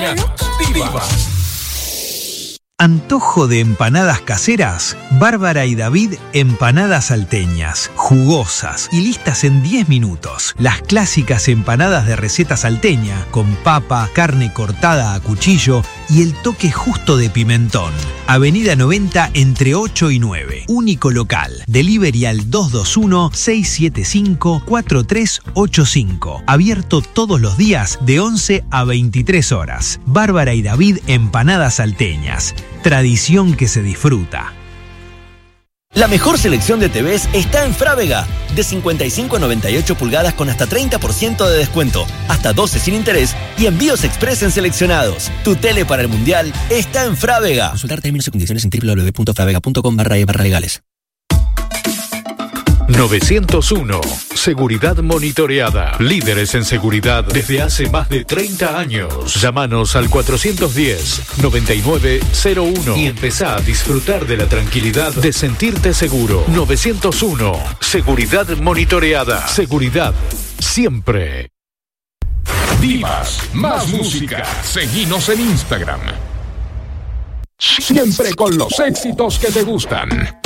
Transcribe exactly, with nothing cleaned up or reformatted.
mañanas. Divas. ¿Antojo de empanadas caseras? Bárbara y David, empanadas salteñas, jugosas y listas en diez minutos. Las clásicas empanadas de receta salteña, con papa, carne cortada a cuchillo y el toque justo de pimentón. Avenida noventa entre ocho y nueve. Único local. Delivery al dos dos uno, seis siete cinco, cuatro tres ocho cinco. Abierto todos los días de once a veintitrés horas. Bárbara y David, empanadas salteñas. Tradición que se disfruta. La mejor selección de T Vs está en Frávega. De cincuenta y cinco a noventa y ocho pulgadas con hasta treinta por ciento de descuento, hasta doce sin interés y envíos express en seleccionados. Tu tele para el Mundial está en Frávega. Consultar términos y condiciones en doble u doble u doble u punto fravega punto com barra e barra legales. novecientos uno. Seguridad monitoreada. Líderes en seguridad desde hace más de treinta años. Llámanos al cuatrocientos diez, noventa y nueve cero uno y empezá a disfrutar de la tranquilidad de sentirte seguro. novecientos uno. Seguridad monitoreada. Seguridad siempre. Divas, más música. Seguinos en Instagram. Siempre con los éxitos que te gustan.